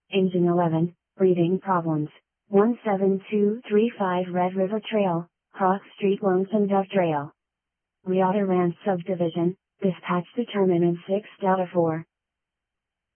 Engine 11, breathing problems. 17235 Red River Trail, Cross Street Lonesome Dove Trail. Reouter Ranch Subdivision, dispatch determinant 6 Delta 4.